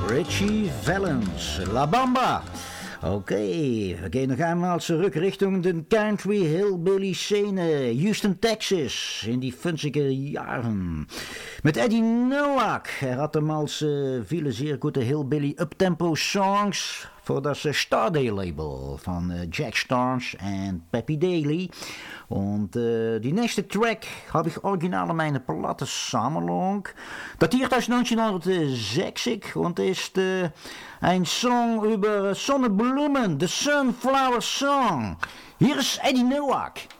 Richie Valens, La Bamba. Oké, we gaan nog eenmaal terug richting de country hillbilly scene. Houston, Texas, in die funzige jaren. Met Eddie Nowak. Hij had hem als vele zeer goede hillbilly uptempo songs voor dat Starday label van Jack Starnes en Peppy Daly. Und die nächste Track habe ich original in meine Platte Summerlong. Datiert aus 1960 und ist ein Song über Sonnenblumen, The Sunflower Song. Hier ist Eddie Nowak.